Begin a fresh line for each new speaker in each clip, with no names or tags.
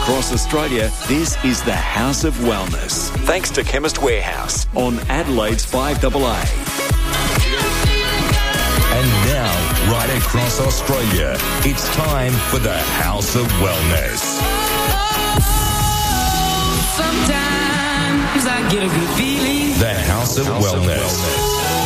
across Australia, this is the House of Wellness. Thanks to Chemist Warehouse on Adelaide's 5AA.
And now, right across Australia, it's time for the House of Wellness.
Sometimes I get a good feeling.
The House of Wellness.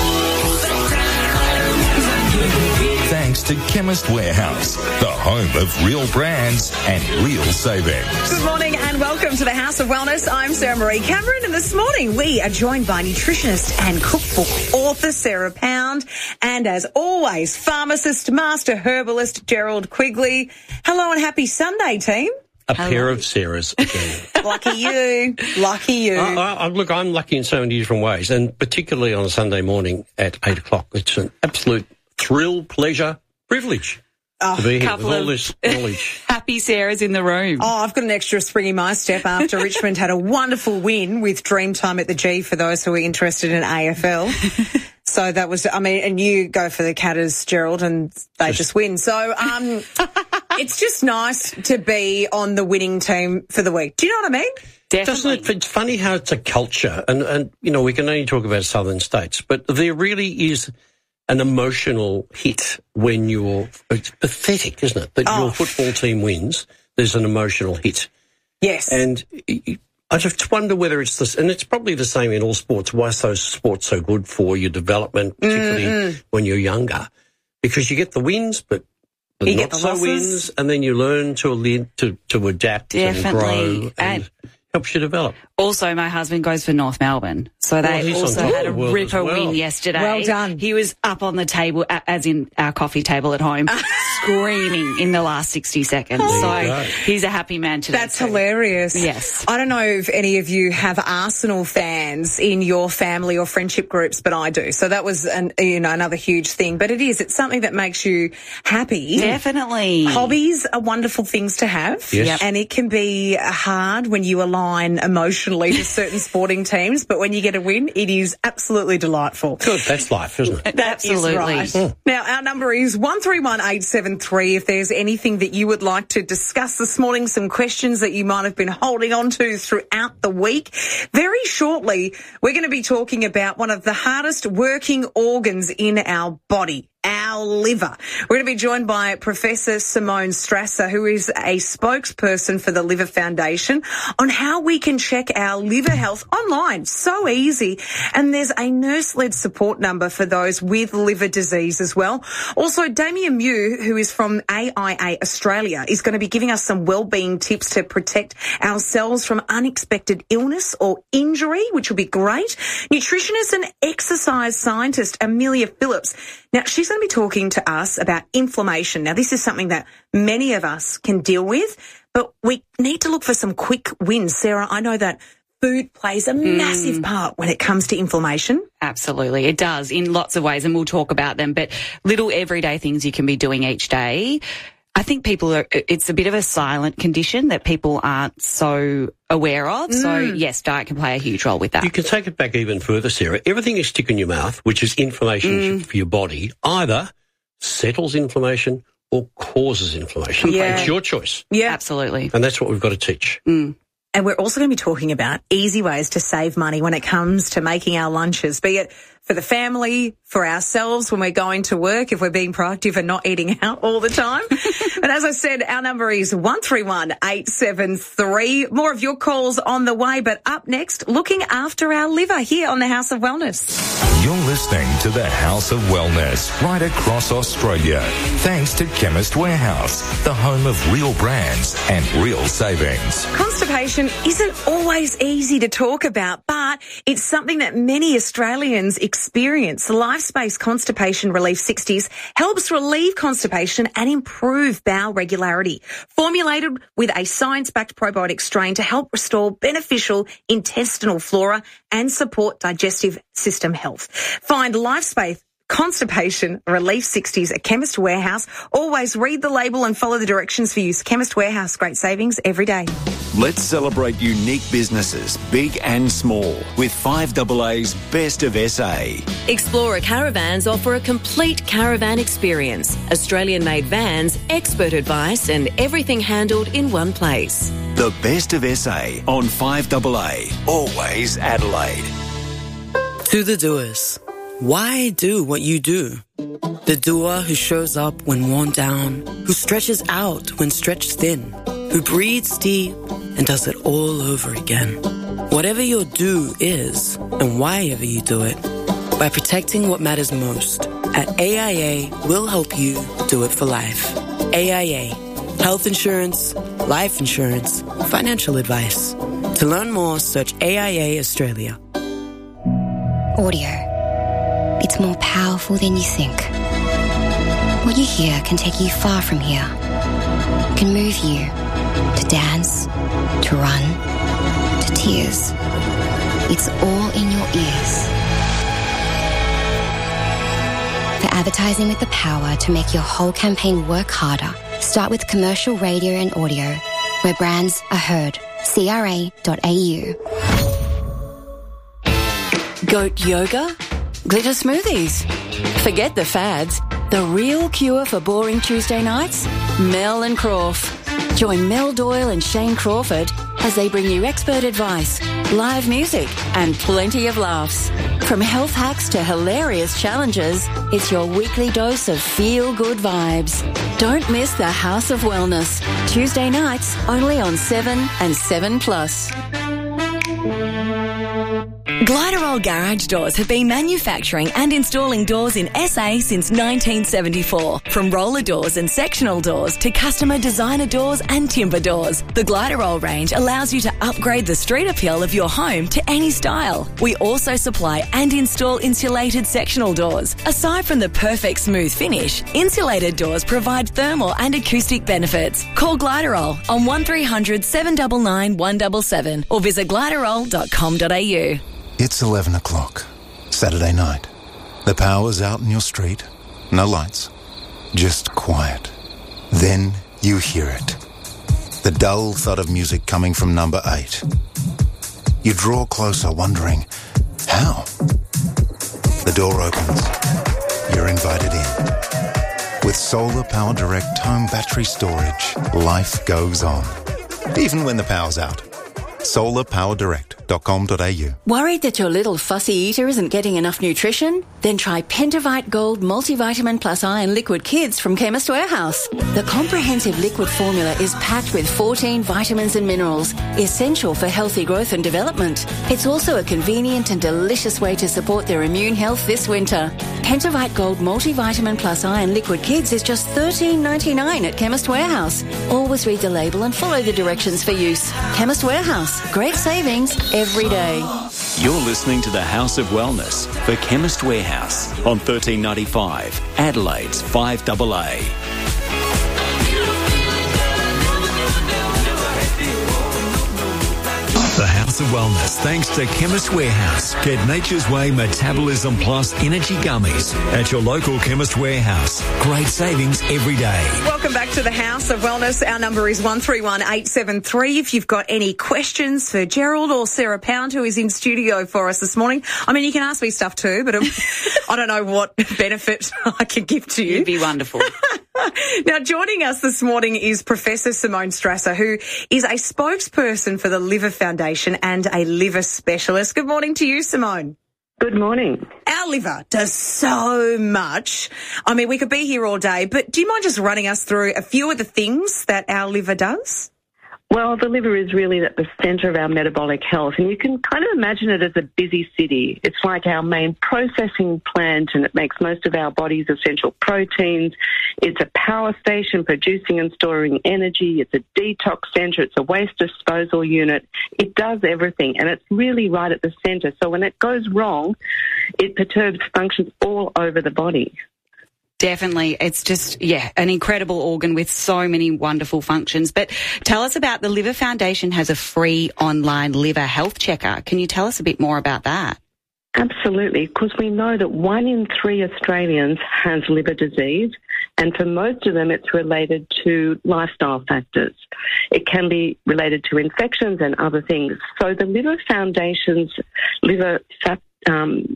Thanks to Chemist Warehouse, the home of real brands and real savings.
Good morning and welcome to the House of Wellness. I'm Sarah Marie Cameron, and this morning we are joined by nutritionist and cookbook author Sarah Pound, and as always, pharmacist, master herbalist Gerald Quigley. Hello and happy Sunday, team.
A pair of Sarahs again.
Lucky you. Lucky you.
Look, I'm lucky in so many different ways, and particularly on a Sunday morning at 8 o'clock. It's an absolute thrill, pleasure, privilege to be here with all this knowledge.
Happy Sarah's in the room.
Oh, I've got an extra spring in my step after Richmond had a wonderful win with Dreamtime at the G for those who are interested in AFL. So that was, and you go for the Catters, Gerald, and they just win. So it's just nice to be on the winning team for the week. Do you know what I mean?
Definitely.
Doesn't it? It's funny how it's a culture, and we can only talk about southern states, but there really is an emotional hit when it's pathetic, isn't it? That your football team wins, there's an emotional hit.
Yes.
And I just wonder whether it's this, and it's probably the same in all sports, why is those sports so good for your development, particularly when you're younger? Because you get the wins, but
you
not so wins, and then you learn to adapt and grow and helps you develop.
Also, my husband goes for North Melbourne, so they also had a ripper win yesterday.
Well done.
He was up on the table, as in our coffee table at home, screaming in the last 60 seconds. So he's a happy man today.
That's hilarious.
Yes.
I don't know if any of you have Arsenal fans in your family or friendship groups, but I do. So that was another huge thing. But it's something that makes you happy.
Definitely.
Hobbies are wonderful things to have.
Yes.
And it can be hard when you align emotionally to certain sporting teams, but when you get a win, it is absolutely delightful.
Good, that's life, isn't it?
That is
Absolutely.
right. Now, our number is 131873. If there's anything that you would like to discuss this morning, some questions that you might have been holding on to throughout the week. Very shortly, we're going to be talking about one of the hardest working organs in our body, our liver. We're going to be joined by Professor Simone Strasser, who is a spokesperson for the Liver Foundation, on how we can check our liver health online. So easy. And there's a nurse-led support number for those with liver disease as well. Also, Damien Mew, who is from AIA Australia, is going to be giving us some wellbeing tips to protect ourselves from unexpected illness or injury, which will be great. Nutritionist and exercise scientist Amelia Phillips. Now, she's going to be talking to us about inflammation. Now, this is something that many of us can deal with, but we need to look for some quick wins. Sarah, I know that food plays a massive part when it comes to inflammation.
Absolutely. It does in lots of ways, and we'll talk about them, but little everyday things you can be doing each day. I think it's a bit of a silent condition that people aren't so aware of. So, yes, diet can play a huge role with that. You
can take it back even further, Sarah. Everything you stick in your mouth, which is inflammation for your body, either settles inflammation or causes inflammation.
Yeah.
It's your choice.
Yeah.
Absolutely.
And that's what we've got to teach.
And we're also going to be talking about easy ways to save money when it comes to making our lunches, be it for the family, for ourselves when we're going to work, if we're being proactive and not eating out all the time. And as I said, our number is 131873. More of your calls on the way, but up next, looking after our liver here on the House of Wellness.
You're listening to the House of Wellness right across Australia. Thanks to Chemist Warehouse, the home of real brands and real savings.
Constipation isn't always easy to talk about, but it's something that many Australians experience. The LifeSpace Constipation Relief 60s helps relieve constipation and improve bowel regularity. Formulated with a science-backed probiotic strain to help restore beneficial intestinal flora and support digestive system health. Find LifeSpace Constipation Relief 60s at Chemist Warehouse. Always read the label and follow the directions for use. Chemist Warehouse, great savings every day.
Let's celebrate unique businesses, big and small, with 5AA's Best of SA.
Explorer Caravans offer a complete caravan experience. Australian-made vans, expert advice and everything handled in one place.
The Best of SA on 5AA. Always Adelaide.
To the doers. Why do what you do? The doer who shows up when worn down, who stretches out when stretched thin, who breathes deep and does it all over again. Whatever your do is, and why ever you do it, by protecting what matters most, at AIA, we'll help you do it for life. AIA. Health insurance, life insurance, financial advice. To learn more, search AIA Australia.
Audio. It's more powerful than you think. What you hear can take you far from here. Can move you to dance, to run, to tears. It's all in your ears. For advertising with the power to make your whole campaign work harder, start with commercial radio and audio, where brands are heard. CRA.au.
Goat yoga? Glitter smoothies? Forget the fads. The real cure for boring Tuesday nights? Mel and Crawf. Join Mel Doyle and Shane Crawford as they bring you expert advice, live music and plenty of laughs. From health hacks to hilarious challenges, it's your weekly dose of feel-good vibes. Don't miss the House of Wellness. Tuesday nights only on 7 and 7+.
Gliderol Garage Doors have been manufacturing and installing doors in SA since 1974. From roller doors and sectional doors to customer designer doors and timber doors, the Gliderol range allows you to upgrade the street appeal of your home to any style. We also supply and install insulated sectional doors. Aside from the perfect smooth finish, insulated doors provide thermal and acoustic benefits. Call Gliderol on 1300 799 177 or visit gliderol.com.au.
It's 11 o'clock, Saturday night. The power's out in your street. No lights, just quiet. Then you hear it. The dull thud of music coming from number 8. You draw closer, wondering, how? The door opens. You're invited in. With Solar Power Direct home battery storage, life goes on. Even when the power's out. solarpowerdirect.com.au.
Worried that your little fussy eater isn't getting enough nutrition? Then try Pentavite Gold Multivitamin Plus Iron Liquid Kids from Chemist Warehouse. The comprehensive liquid formula is packed with 14 vitamins and minerals, essential for healthy growth and development. It's also a convenient and delicious way to support their immune health this winter. Pentavite Gold Multivitamin Plus Iron Liquid Kids is just $13.99 at Chemist Warehouse. Always read the label and follow the directions for use. Chemist Warehouse. Great savings every day.
You're listening to the House of Wellness for Chemist Warehouse on 1395 Adelaide's 5AA. The House of Wellness, thanks to Chemist Warehouse. Get Nature's Way Metabolism Plus Energy Gummies at your local Chemist Warehouse. Great savings every day.
Welcome back to the House of Wellness. Our number is 131873. If you've got any questions for Gerald or Sarah Pound, who is in studio for us this morning. I mean, you can ask me stuff too, but I don't know what benefit I can give to you.
You'd be wonderful.
Now, joining us this morning is Professor Simone Strasser, who is a spokesperson for the Liver Foundation and a liver specialist. Good morning to you, Simone.
Good morning.
Our liver does so much. I mean, we could be here all day, but do you mind just running us through a few of the things that our liver does?
Well, the liver is really at the centre of our metabolic health, and you can kind of imagine it as a busy city. It's like our main processing plant, and it makes most of our body's essential proteins. It's a power station producing and storing energy. It's a detox centre. It's a waste disposal unit. It does everything, and it's really right at the centre. So when it goes wrong, it perturbs functions all over the body.
Definitely. It's just, an incredible organ with so many wonderful functions. But tell us about the Liver Foundation has a free online liver health checker. Can you tell us a bit more about that?
Absolutely, because we know that 1 in 3 Australians has liver disease, and for most of them it's related to lifestyle factors. It can be related to infections and other things. So the Liver Foundation's liver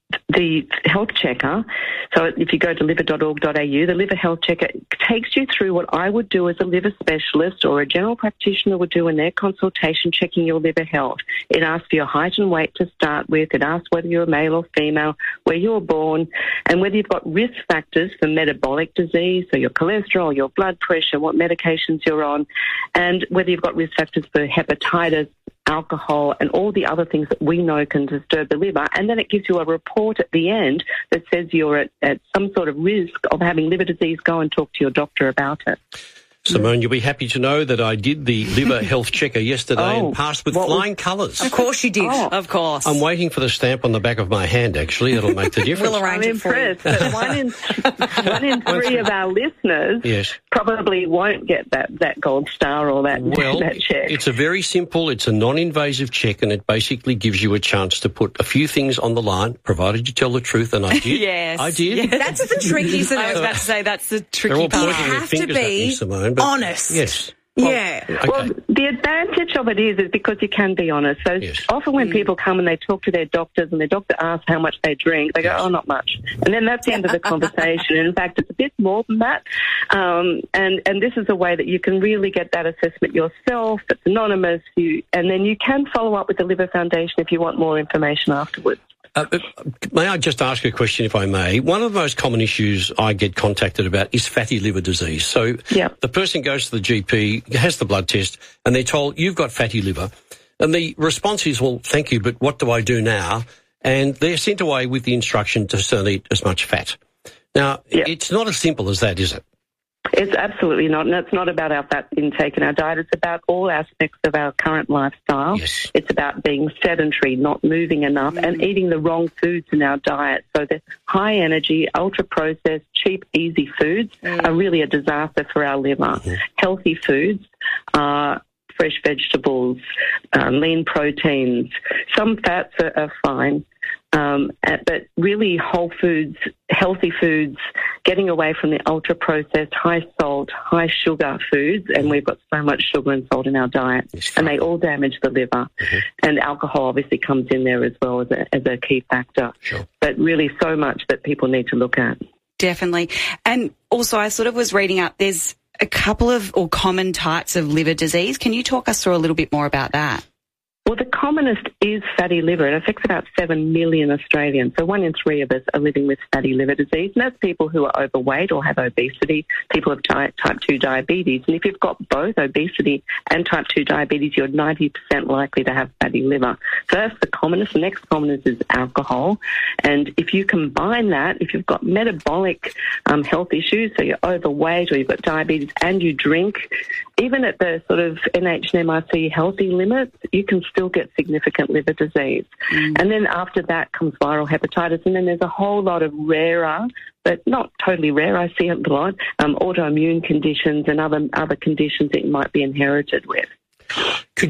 the health checker, so if you go to liver.org.au, the liver health checker takes you through what I would do as a liver specialist or a general practitioner would do in their consultation, checking your liver health. It asks for your height and weight to start with. It asks whether you're a male or female, where you were born, and whether you've got risk factors for metabolic disease, so your cholesterol, your blood pressure, what medications you're on, and whether you've got risk factors for hepatitis, alcohol, and all the other things that we know can disturb the liver. And then it gives you a report at the end that says you're at some sort of risk of having liver disease. Go and talk to your doctor about it.
Simone, you'll be happy to know that I did the liver health checker yesterday and passed with flying colours.
Of course you did.
Oh. Of course.
I'm waiting for the stamp on the back of my hand, actually. It'll make the difference.
We'll arrange it for you.
But one in three of our listeners probably won't get that gold star or that check.
It's a very simple, it's a non-invasive check, and it basically gives you a chance to put a few things on the line, provided you tell the truth, and I did.
Yes.
I did.
Yeah, that's the trick, isn't it?
I was about to say, that's the tricky
They're all
part.
pointing their
have
fingers
to be
at me, Simone.
honest.
Yes.
Yeah.
Okay.
Well, the advantage of it is because you can be honest. So often when people come and they talk to their doctors and their doctor asks how much they drink, they go, oh, not much. And then that's the end of the conversation. And in fact, it's a bit more than that. And this is a way that you can really get that assessment yourself. It's anonymous. And then you can follow up with the Liver Foundation if you want more information afterwards.
May I just ask a question, if I may? One of the most common issues I get contacted about is fatty liver disease. So the person goes to the GP, has the blood test, and they're told, you've got fatty liver. And the response is, well, thank you, but what do I do now? And they're sent away with the instruction to don't eat as much fat. Now, it's not as simple as that, is it?
It's absolutely not, and it's not about our fat intake in our diet. It's about all aspects of our current lifestyle.
Yes.
It's about being sedentary, not moving enough, and eating the wrong foods in our diet. So the high energy, ultra-processed, cheap, easy foods are really a disaster for our liver. Healthy foods are fresh vegetables, lean proteins. Some fats are fine. But really whole foods, healthy foods, getting away from the ultra-processed, high-salt, high-sugar foods, and we've got so much sugar and salt in our diet, and they all damage the liver. And alcohol obviously comes in there as well as a key factor.
Sure.
But really so much that people need to look at.
Definitely. And also I sort of was reading up, there's a couple of common types of liver disease. Can you talk us through a little bit more about that?
Well, the commonest is fatty liver. It affects about 7 million Australians. So 1 in 3 of us are living with fatty liver disease. And that's people who are overweight or have obesity, people with type 2 diabetes. And if you've got both obesity and type 2 diabetes, you're 90% likely to have fatty liver. So that's the commonest. The next commonest is alcohol. And if you combine that, if you've got metabolic health issues, so you're overweight or you've got diabetes and you drink, even at the sort of NH&MRC healthy limits, you can still get significant liver disease. And then after that comes viral hepatitis, and then there's a whole lot of rarer, but not totally rare, I see it a lot, autoimmune conditions and other conditions that you might be inherited with.